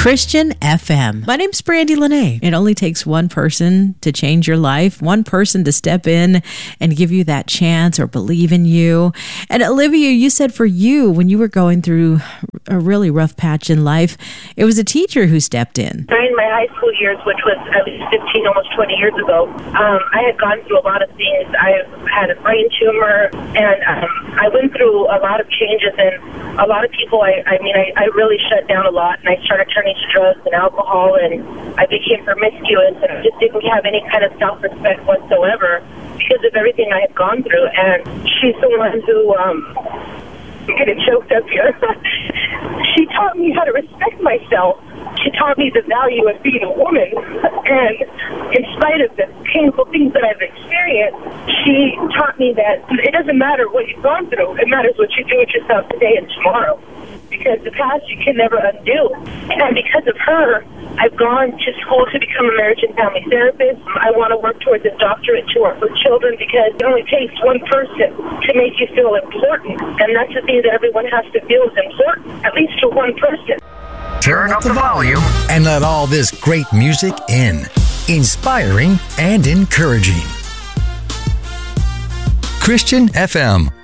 Christian FM. My name's Brandy Lene. It only takes one person to change your life, one person to step in and give you that chance or believe in you. And Olivia, you said for you, when you were going through a really rough patch in life, it was a teacher who stepped in. During my high school years, which was at least 15, almost 20 years ago, I had gone through a lot of things. I had a brain tumor, and I went through a lot of changes, and a lot of people, I really shut down a lot, and I started turning to drugs and alcohol, and I became promiscuous, and I just didn't have any kind of self-respect whatsoever because of everything I had gone through. And she's the one who, I'm getting choked up here. She taught me how to respect myself. She taught me the value of being a woman, and in spite of the painful things that I've experienced, she taught me that it doesn't matter what you've gone through. It matters what you do with yourself today and tomorrow, because the past you can never undo. And because of her, I've gone to school to become a marriage and family therapist. I want to work towards a doctorate to work with children, because it only takes one person to make you feel important, and that's the thing that everyone has to feel is important, at least to one person. Turn up the volume and let all this great music in. Inspiring and encouraging. Christian FM.